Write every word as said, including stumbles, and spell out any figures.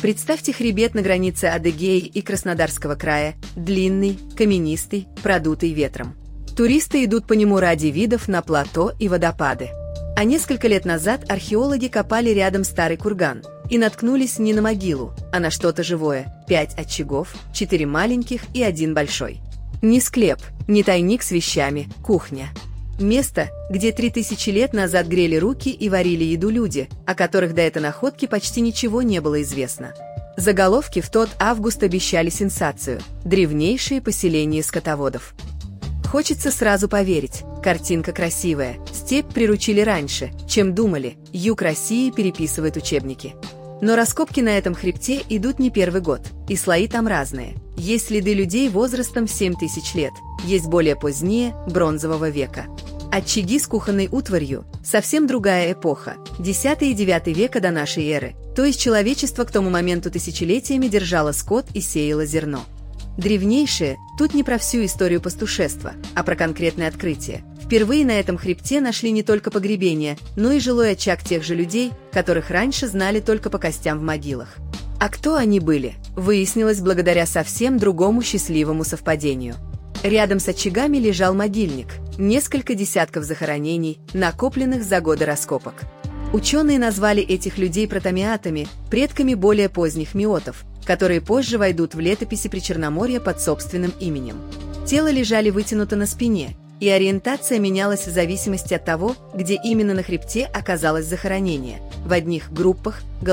Представьте хребет на границе Адыгеи и Краснодарского края, длинный, каменистый, продутый ветром. Туристы идут по нему ради видов на плато и водопады. А несколько лет назад археологи копали рядом старый курган и наткнулись не на могилу, а на что-то живое. Пять очагов, четыре маленьких и один большой. Не склеп, не тайник с вещами, кухня. Место, где три тысячи лет назад грели руки и варили еду люди, о которых до этой находки почти ничего не было известно. Заголовки в тот август обещали сенсацию – древнейшие поселения скотоводов. Хочется сразу поверить, картинка красивая, степь приручили раньше, чем думали, юг России переписывает учебники. Но раскопки на этом хребте идут не первый год, и слои там разные. Есть следы людей возрастом в семь тысяч лет, есть более поздние, бронзового века. Очаги с кухонной утварью – совсем другая эпоха, десятый и девятый века до нашей эры, то есть человечество к тому моменту тысячелетиями держало скот и сеяло зерно. Древнейшие тут не про всю историю пастушества, а про конкретное открытие. Впервые на этом хребте нашли не только погребения, но и жилой очаг тех же людей, которых раньше знали только по костям в могилах. А кто они были, выяснилось благодаря совсем другому счастливому совпадению. Рядом с очагами лежал могильник, несколько десятков захоронений, накопленных за годы раскопок. Ученые назвали этих людей протомиатами, предками более поздних миотов, которые позже войдут в летописи Причерноморья под собственным именем. Тело лежали вытянуто на спине, и ориентация менялась в зависимости от того, где именно на хребте оказалось захоронение. В одних группах